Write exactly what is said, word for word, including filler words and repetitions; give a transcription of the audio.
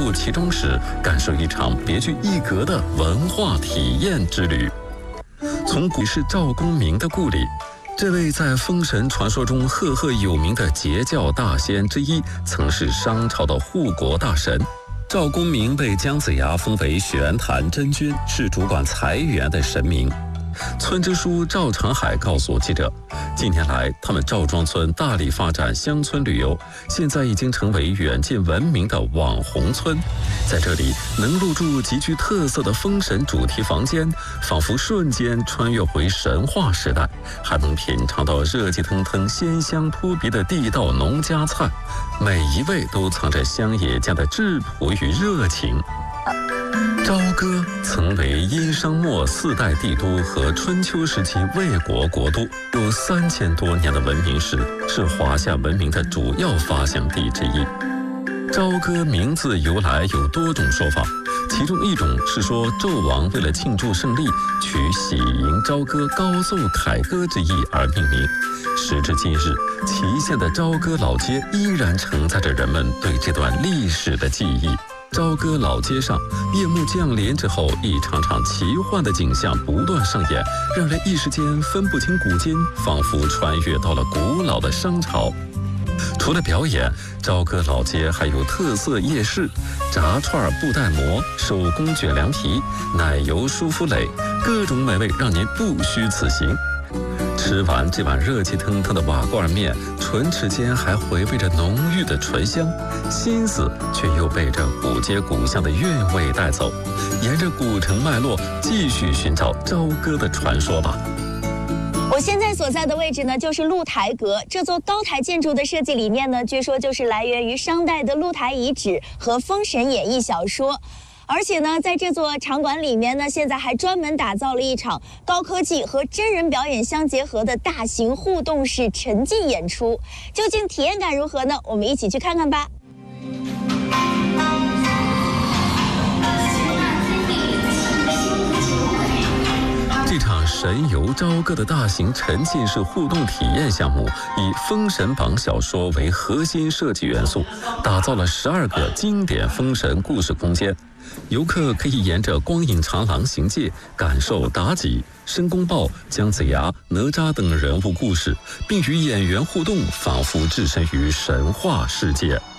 入其中时，感受一场别具一格的文化体验之旅。从古是赵公明的故里，这位在封神传说中赫赫有名的截教大仙之一，曾是商朝的护国大神。赵公明被姜子牙封为玄坛真君，是主管财源的神明。村支书赵长海告诉记者，近年来他们赵庄村大力发展乡村旅游，现在已经成为远近闻名的网红村。在这里能入住极具特色的封神主题房间，仿佛瞬间穿越回神话时代，还能品尝到热气腾腾鲜香扑鼻的地道农家菜，每一味都藏着乡野间的质朴与热情。朝歌曾为殷商末四代帝都和春秋时期魏国国都，有三千多年的文明史，是华夏文明的主要发祥地之一。朝歌名字由来有多种说法，其中一种是说纣王为了庆祝胜利，取喜迎朝歌、高奏凯歌之意而命名。时至今日，祁县的朝歌老街依然承载着人们对这段历史的记忆。朝歌老街上，夜幕降临之后，一场场奇幻的景象不断上演，让人一时间分不清古今，仿佛穿越到了古老的商朝。除了表演，朝歌老街还有特色夜市，炸串、布袋馍、手工卷凉皮、奶油舒芙蕾，各种美味让您不虚此行。吃完这碗热气腾腾的瓦罐面，唇齿间还回味着浓郁的醇香，心思却又被这古街古巷的韵味带走。沿着古城脉络，继续寻找朝歌的传说吧。 我现在所在的位置呢，就是露台阁。这座高台建筑的设计理念呢，据说就是来源于商代的露台遗址和《封神演义》小说。而且呢，在这座场馆里面呢，现在还专门打造了一场高科技和真人表演相结合的大型互动式沉浸演出。究竟体验感如何呢？我们一起去看看吧。 这场神游朝歌的大型沉浸式互动体验项目，以《封神榜》小说为核心设计元素，打造了十二个经典封神故事空间。游客可以沿着光影长廊行介，感受妲己、申公豹、姜子牙、哪吒等人物故事，并与演员互动，仿佛置身于神话世界。